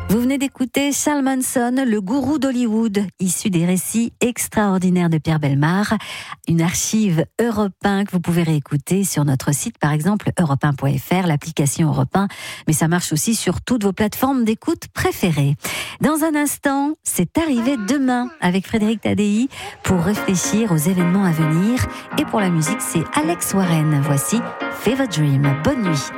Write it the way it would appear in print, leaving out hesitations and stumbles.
Vous venez d'écouter Charles Manson, le gourou d'Hollywood, issu des récits extraordinaires de Pierre Bellemare, une archive Europe 1 que vous pouvez réécouter sur notre site, par exemple europe1.fr, l'application Europe 1, mais ça marche aussi sur toutes vos plateformes d'écoute préférées. Dans un instant, c'est arrivé demain avec Frédéric Tadei pour réfléchir aux événements à venir, et pour la musique, c'est Alex Warren. Voici Fever Dream. Bonne nuit.